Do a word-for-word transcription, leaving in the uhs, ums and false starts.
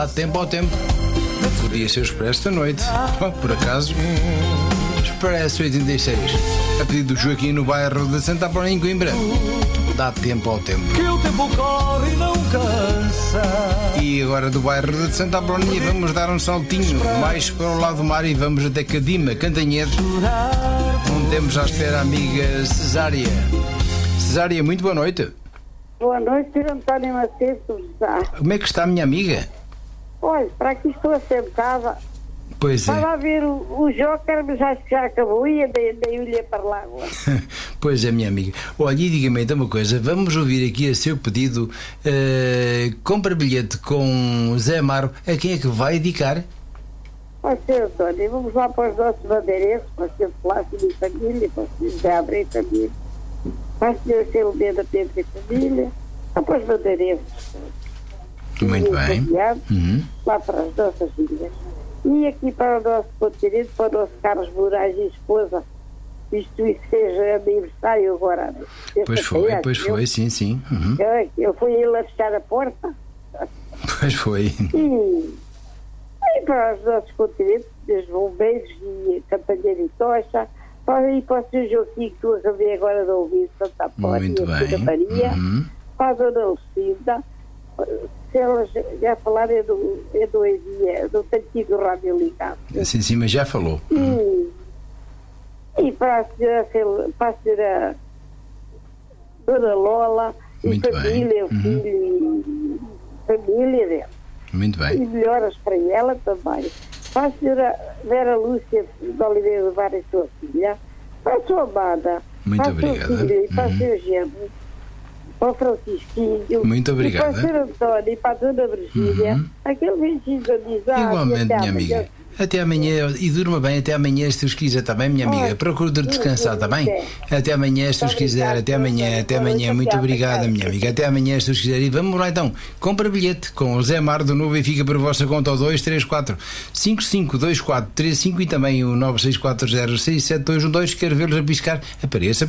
Há tempo ao tempo. Podia ser o Expresso da Noite. Oh, por acaso, Expresso oitenta e seis. A pedido do Joaquim no bairro de Santa Apolónia, em Coimbra. Dá tempo ao tempo. Que o tempo corre e não cansa. E agora do bairro de Santa Apolónia vamos dar um saltinho mais para o lado do mar e vamos até Cadima, Cantanhede, onde temos à espera a amiga Cesária. Cesária, muito boa noite. Boa noite, senhor António Macedo. Como é que está a minha amiga? Olha, para aqui estou assentada. Pois é. Estava a ver o, o Joker, mas acho que já acabou e dei-lhe para lá. Pois é, minha amiga. Olha, e diga-me então uma coisa. Vamos ouvir aqui a seu pedido. Uh, compra bilhete com Zé Amaro. A quem é que vai dedicar? Ó, senhor António, vamos lá para os nossos bandeirenses, para o senhor Plácido e família, para o senhor José Abreu e família, para o senhor Silvena Pedro e família, lá para os bandeirenses. Muito bem. Uhum. Lá para as nossas ilhas. E aqui para o nosso continente, para o nosso Carlos Moraes e esposa, isto isso seja aniversário agora. Pois foi, pois foi, sim, sim. Uhum. Eu, eu fui ele a fechar a porta. Pois foi. E, e para os nossos continentes, desde Bombeiros e Campanheiro e Tocha, para ir para o senhor Joaquim, que tu acabei agora de ouvir, Santa Apolónia, muito bem. Maria, uhum. para a Dona Lucinda. Se elas já falaram é do, é do, é do antigo rádio ligado. Sim, sim, mas já falou. E, e para a senhora, para a senhora Dona Lola, muito e família, bem. o filho uhum. e família dela. Muito bem. E melhoras para ela também. Para a senhora Vera Lúcia de Oliveira do Bar e sua filha, para a sua amada, muito para obrigada. a sua filha e para uhum. o seu genro, para o Francisquinho, muito obrigada. E para o senhor António e para a Dona Virgínia, uhum. aquele beijinho de amizade. Igualmente, minha amiga. Amanhã. Até amanhã, e durma bem até amanhã, se Deus quiser, está bem, minha amiga? Procura descansar, está bem? Até amanhã, se Deus quiser, até amanhã, até amanhã, muito obrigada, minha amiga. Até amanhã, se Deus quiser. E vamos lá então, compra bilhete com o Zé Mar do Novo e fica para a vossa conta ao dois três quatro cinco cinco dois quatro três cinco e também o nove seis quatro zero seis sete dois um dois. Quero vê-los a piscar, apareça.